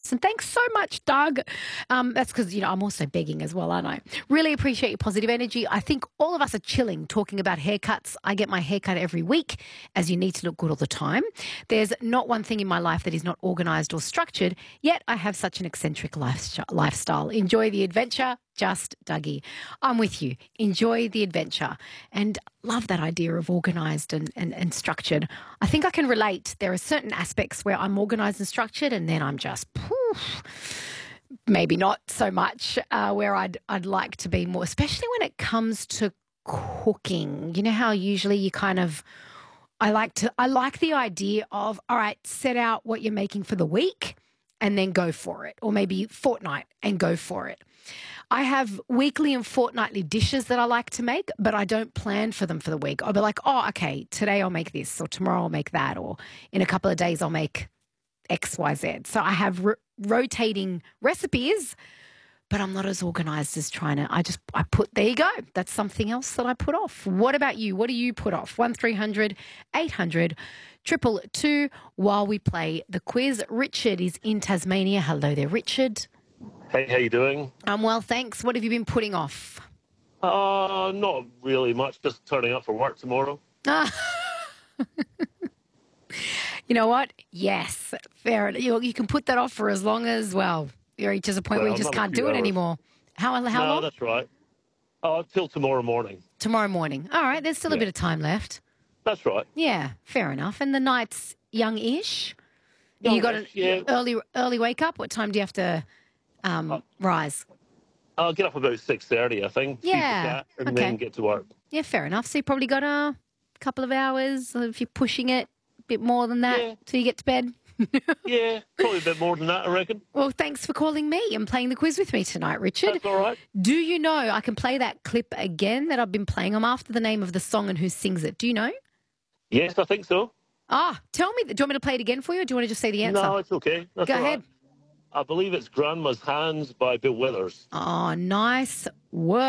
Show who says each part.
Speaker 1: haircuts. And thanks so much, Doug. That's because, I'm also begging as well, aren't I? Really appreciate your positive energy. I think all of us are chilling talking about haircuts. I get my haircut every week, as you need to look good all the time. There's not one thing in my life that is not organised or structured, yet I have such an eccentric lifestyle. Enjoy the adventure. Just Dougie. I'm with you. Enjoy the adventure. And love that idea of organised and structured. I think I can relate. There are certain aspects where I'm organised and structured, and then I'm just, maybe not so much, where I'd like to be more, especially when it comes to cooking. You know how usually you I like the idea of, all right, set out what you're making for the week and then go for it, or maybe fortnight and go for it. I have weekly and fortnightly dishes that I like to make, but I don't plan for them for the week. I'll be like, oh, okay, today I'll make this, or tomorrow I'll make that, or in a couple of days I'll make X, Y, Z. So I have rotating recipes, but I'm not as organised as trying to, there you go. That's something else that I put off. What about you? What do you put off? 1300 800 222 while we play the quiz. Richard is in Tasmania. Hello there, Richard.
Speaker 2: Hey, how you doing?
Speaker 1: I'm well, thanks. What have you been putting off?
Speaker 2: Not really much. Just turning up for work tomorrow.
Speaker 1: You know what? Yes, fair enough. You can put that off for as long as, you reach a point where you just can't do it anymore. How long?
Speaker 2: No, that's right. Till tomorrow morning.
Speaker 1: Tomorrow morning. All right, there's still a bit of time left.
Speaker 2: That's right.
Speaker 1: Yeah, fair enough. And the night's young-ish? You got an early wake up? What time do you have to rise?
Speaker 2: I'll get up about 6:30, I think.
Speaker 1: Yeah.
Speaker 2: Feed the cat and then get to work.
Speaker 1: Yeah, fair enough. So you probably got a couple of hours if you're pushing it, a bit more than that till you get to bed.
Speaker 2: Yeah, probably a bit more than that, I reckon.
Speaker 1: Well, thanks for calling me and playing the quiz with me tonight, Richard.
Speaker 2: That's all right.
Speaker 1: Do you know I can play that clip again that I've been playing? I'm after the name of the song and who sings it. Do you know?
Speaker 2: Yes, I think so.
Speaker 1: Tell me. Do you want me to play it again for you, or do you want to just say the answer?
Speaker 2: No, it's okay. That's
Speaker 1: Go
Speaker 2: all
Speaker 1: ahead.
Speaker 2: Right. I believe it's Grandma's Hands by Bill Withers.
Speaker 1: Oh, nice work.